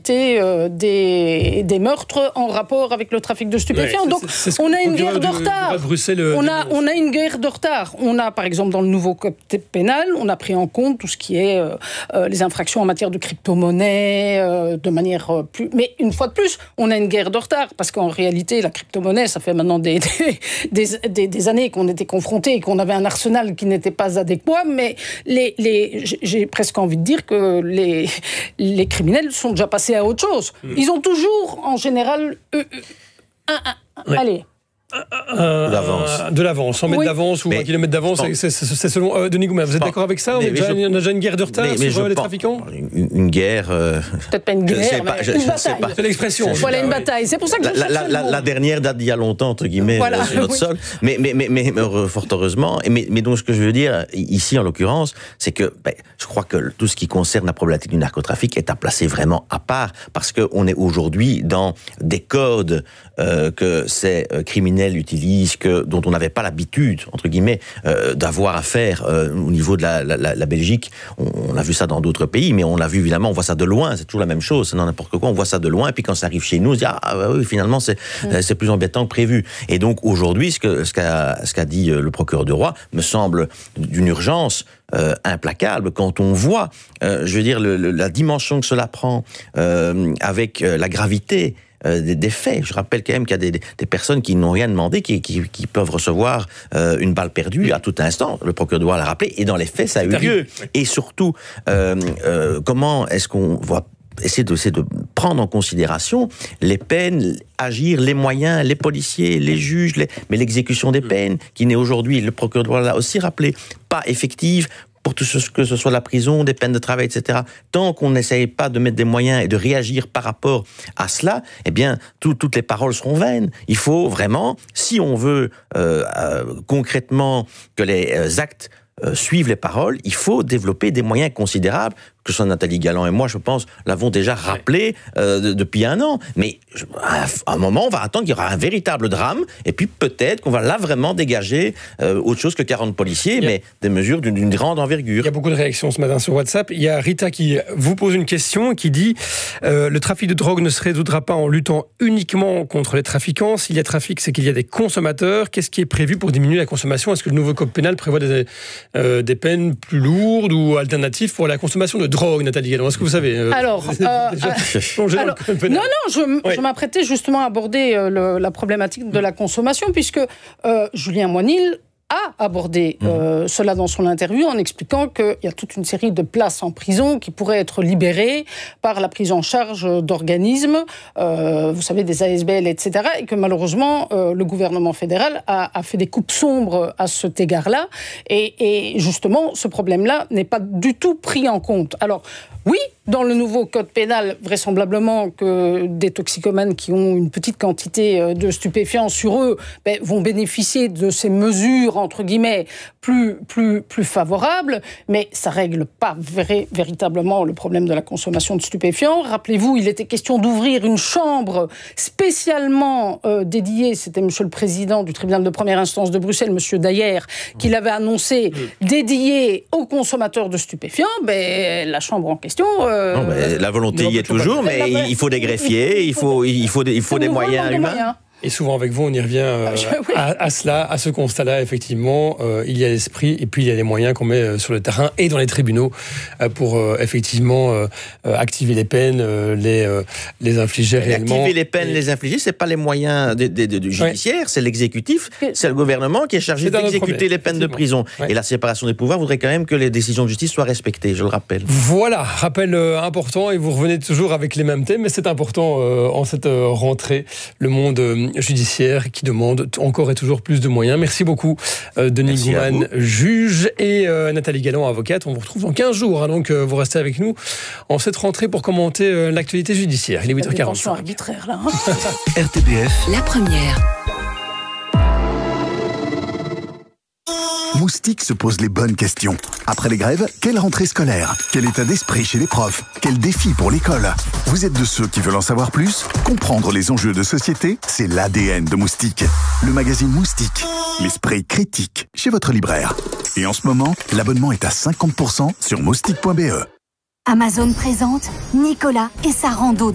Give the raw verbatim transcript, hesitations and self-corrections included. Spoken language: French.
réalité euh, des, des meurtres en rapport avec le trafic de stupéfiants. Ouais, Donc, c'est, c'est on a une guerre de du, retard. Du Bruxelles, on, a, on a une guerre de retard. On a, par exemple, dans le nouveau code pénal, on a pris en compte tout ce qui est euh, euh, les infractions en matière de crypto-monnaie, euh, de manière euh, plus... Mais une fois de plus, on a une guerre de retard, parce qu'en réalité, la crypto-monnaie, ça fait maintenant des, des, des, des, des années qu'on était confrontés et qu'on avait un arsenal qui n'était pas adéquat, mais les, les, j'ai presque envie de dire que les, les criminels sont déjà passés à autre chose. Ils ont toujours, en général, euh, un, un, ouais. allez... Euh, d'avance. De l'avance, cent mètres oui. d'avance ou mais un kilomètre d'avance, c'est, c'est, c'est selon euh, Denis Goumen. Vous êtes d'accord avec ça? On, est déjà, je, on a déjà une guerre de retard mais, mais sur les trafiquants. Une, une guerre. Euh, Peut-être pas une guerre, mais je, une je, bataille. C'est l'expression. Voilà, une bataille. C'est pour ça que la, je la, la, la dernière date d'il y a longtemps, entre guillemets, voilà. sur notre oui. sol. Mais, mais, mais, mais, mais fort heureusement. Mais, mais donc, ce que je veux dire ici, en l'occurrence, c'est que ben, je crois que tout ce qui concerne la problématique du narcotrafic est à placer vraiment à part, parce qu'on est aujourd'hui dans des codes euh, que ces euh, criminels utilisent, que, dont on n'avait pas l'habitude, entre guillemets, euh, d'avoir à faire euh, au niveau de la, la, la Belgique. On, on a vu ça dans d'autres pays, mais on l'a vu évidemment, on voit ça de loin, c'est toujours la même chose, c'est dans n'importe quoi, on voit ça de loin, et puis quand ça arrive chez nous, on se dit, ah bah oui, finalement, c'est, mmh. c'est plus embêtant que prévu. Et donc, aujourd'hui, ce, que, ce, qu'a, ce qu'a dit le procureur du roi me semble d'une urgence Euh, implacable quand on voit, euh, je veux dire, le, le, la dimension que cela prend euh, avec euh, la gravité euh, des, des faits. Je rappelle quand même qu'il y a des, des personnes qui n'ont rien demandé, qui, qui, qui peuvent recevoir euh, une balle perdue à tout instant. Le procureur doit l'a rappeler, et dans les faits, ça a eu lieu. Et surtout, euh, euh, comment est-ce qu'on va essayer de, essayer de prendre en considération les peines, agir, les moyens, les policiers, les juges, les, mais l'exécution des peines, qui n'est aujourd'hui, le procureur l'a aussi rappelé, pas effective, pour tout ce que ce soit la prison, des peines de travail, et cetera. Tant qu'on n'essaye pas de mettre des moyens et de réagir par rapport à cela, eh bien, tout, toutes les paroles seront vaines. Il faut vraiment, si on veut euh, euh, concrètement que les euh, actes euh, suivent les paroles, il faut développer des moyens considérables, que ce soit Nathalie Galland et moi, je pense, l'avons déjà rappelé euh, de, depuis un an. Mais je, à un moment, on va attendre qu'il y aura un véritable drame, et puis peut-être qu'on va là vraiment dégager euh, autre chose que quarante policiers, a... mais des mesures d'une, d'une grande envergure. Il y a beaucoup de réactions ce matin sur WhatsApp. Il y a Rita qui vous pose une question, qui dit euh, « Le trafic de drogue ne se résoudra pas en luttant uniquement contre les trafiquants. S'il y a trafic, c'est qu'il y a des consommateurs. Qu'est-ce qui est prévu pour diminuer la consommation? Est-ce que le nouveau code pénal prévoit des, euh, des peines plus lourdes ou alternatives pour la consommation de drogue? Nathalie Galland, est-ce que vous savez euh, Alors, euh, euh, alors non, non, je, oui. je m'apprêtais justement à aborder euh, le, la problématique de la consommation, puisque euh, Julien Moinil a abordé euh, mmh. cela dans son interview en expliquant qu'il y a toute une série de places en prison qui pourraient être libérées par la prise en charge d'organismes, euh, vous savez, des A S B L, et cetera, et que malheureusement, euh, le gouvernement fédéral a, a fait des coupes sombres à cet égard-là, et, et justement, ce problème-là n'est pas du tout pris en compte. Alors, oui, dans le nouveau code pénal, vraisemblablement que des toxicomanes qui ont une petite quantité de stupéfiants sur eux ben, vont bénéficier de ces mesures, entre guillemets, plus, plus, plus favorables, mais ça ne règle pas vrai, véritablement le problème de la consommation de stupéfiants. Rappelez-vous, il était question d'ouvrir une chambre spécialement euh, dédiée, c'était monsieur le président du tribunal de première instance de Bruxelles, monsieur Dayer, qui l'avait annoncé, dédiée aux consommateurs de stupéfiants. Ben, la chambre en question... Euh, non, mais la volonté y est toujours, mais il faut des greffiers, il faut, il faut des, il faut des moyens humains. Moyens. Et souvent avec vous, on y revient euh, oui. à, à cela, à ce constat-là, effectivement. Euh, il y a l'esprit et puis il y a les moyens qu'on met sur le terrain et dans les tribunaux euh, pour euh, effectivement euh, activer les peines, euh, les, euh, les infliger et réellement. Activer les peines, et... les infliger, c'est pas les moyens de, de, de, du judiciaire, ouais. c'est l'exécutif, c'est le gouvernement qui est chargé c'est d'exécuter les peines de prison. Ouais. Et la séparation des pouvoirs voudrait quand même que les décisions de justice soient respectées, je le rappelle. Voilà, rappel euh, important, et vous revenez toujours avec les mêmes thèmes, mais c'est important euh, en cette euh, rentrée, le monde... Euh, judiciaire qui demande encore et toujours plus de moyens. Merci beaucoup euh, Denis Goumen, juge, et euh, Nathalie Galland, avocate. On vous retrouve dans quinze jours, hein, donc euh, vous restez avec nous en cette rentrée pour commenter euh, l'actualité judiciaire. Il est huit heures quarante-cinq. Arbitraire là. Hein. R T B F, la première. Moustique se pose les bonnes questions. Après les grèves, quelle rentrée scolaire? Quel état d'esprit chez les profs? Quel défi pour l'école? Vous êtes de ceux qui veulent en savoir plus? Comprendre les enjeux de société, c'est l'A D N de Moustique. Le magazine Moustique, l'esprit critique, chez votre libraire. Et en ce moment, l'abonnement est à cinquante pour cent sur moustique point b e. Amazon présente Nicolas et sa rando.